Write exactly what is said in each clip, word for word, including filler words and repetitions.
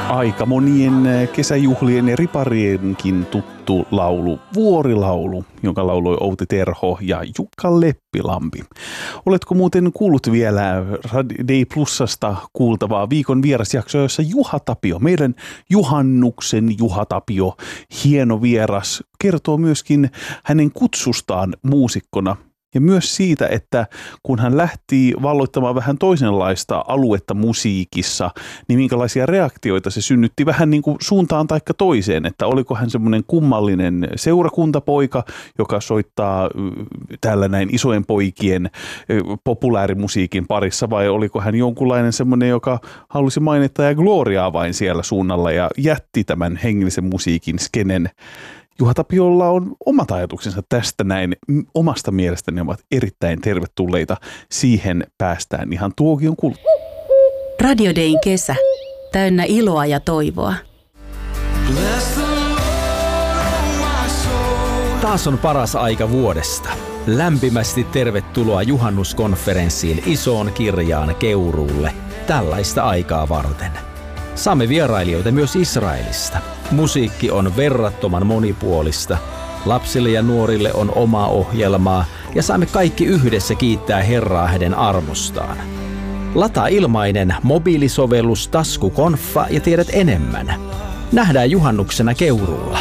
Aika monien kesäjuhlien ja riparienkin tuttu laulu, Vuorilaulu, jonka lauloi Outi Terho ja Jukka Leppilampi. Oletko muuten kuullut vielä Day Plusasta kuultavaa viikon vierasjaksoa, jossa Juha Tapio, meidän juhannuksen Juha Tapio, hieno vieras, kertoo myöskin hänen kutsustaan muusikkona. Ja myös siitä, että kun hän lähti valloittamaan vähän toisenlaista aluetta musiikissa, niin minkälaisia reaktioita se synnytti vähän niin kuin suuntaan taikka toiseen. Että oliko hän semmoinen kummallinen seurakuntapoika, joka soittaa täällä näin isojen poikien populaarimusiikin parissa, vai oliko hän jonkunlainen semmoinen, joka halusi mainita ja gloriaa vain siellä suunnalla ja jätti tämän hengellisen musiikin skenen. Juha Tapiolla on omat ajatuksensa tästä näin. Omasta mielestäni ne ovat erittäin tervetulleita. Siihen päästään ihan tuokion kuluttua. Radio Dayn kesä. Täynnä iloa ja toivoa. Taas on paras aika vuodesta. Lämpimästi tervetuloa juhannuskonferenssiin Isoon Kirjaan Keuruulle tällaista aikaa varten. Saamme vierailijoita myös Israelista. Musiikki on verrattoman monipuolista. Lapsille ja nuorille on omaa ohjelmaa ja saamme kaikki yhdessä kiittää Herraa hänen armostaan. Lataa ilmainen mobiilisovellus Taskukonfa ja tiedät enemmän. Nähdään juhannuksena Keuruulla.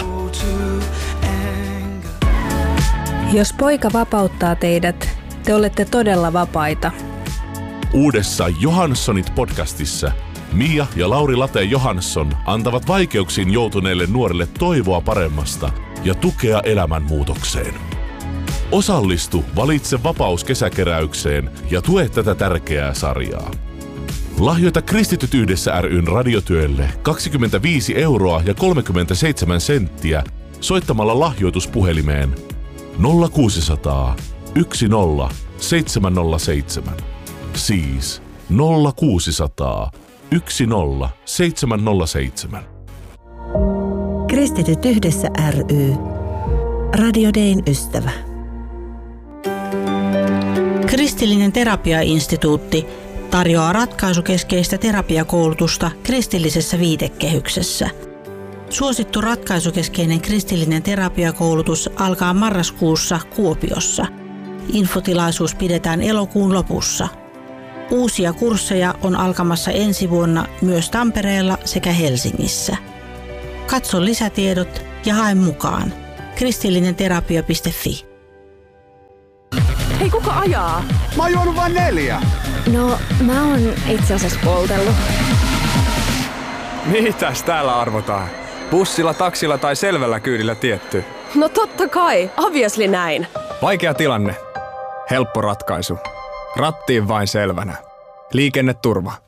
Jos poika vapauttaa teidät, te olette todella vapaita. Uudessa Johanssonit podcastissa Mia ja Lauri Late Johansson antavat vaikeuksiin joutuneille nuorille toivoa paremmasta ja tukea elämänmuutokseen. Osallistu Valitse vapaus kesäkeräykseen ja tue tätä tärkeää sarjaa. Lahjoita Kristityt yhdessä ry:n radiotyölle kaksikymmentäviisi euroa ja kolmekymmentäseitsemän senttiä soittamalla lahjoituspuhelimeen nolla kuusisataa yksi nolla seitsemän nolla seitsemän. Siis nolla kuusisataa yksi nolla seitsemän nolla seitsemän. Kristityt yhdessä ry. Radio Dayn ystävä. Kristillinen terapiainstituutti tarjoaa ratkaisukeskeistä terapiakoulutusta kristillisessä viitekehyksessä. Suosittu ratkaisukeskeinen kristillinen terapiakoulutus alkaa marraskuussa Kuopiossa. Infotilaisuus pidetään elokuun lopussa. Uusia kursseja on alkamassa ensi vuonna myös Tampereella sekä Helsingissä. Katso lisätiedot ja hae mukaan. kristillinenterapia piste fi. Hei, kuka ajaa? Mä oon juonut vain neljä. No, mä oon itse asiassa poltellut. Mitäs täällä arvotaan? Bussilla, taksilla tai selvällä kyydillä tietty? No totta kai, obviously näin. Vaikea tilanne. Helppo ratkaisu. Rattiin vain selvänä. Liikenneturva.